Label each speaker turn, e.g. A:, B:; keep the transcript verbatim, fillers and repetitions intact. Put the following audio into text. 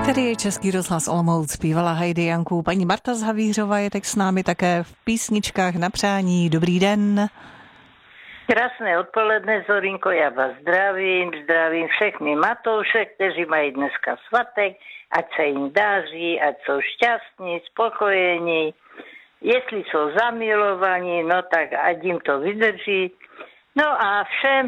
A: Tady je Český rozhlas Olomouc, zpívala Heidi Janku. Paní Marta z Havířova je teď s námi také v písničkách na přání. Dobrý den.
B: Krásné odpoledne, Zorinko, já vás zdravím, zdravím všechny matouše, kteří mají dneska svatek, ať se jim dáří, ať jsou šťastní, spokojení. Jestli jsou zamilovaní, no tak ať jim to vydrží. No a všem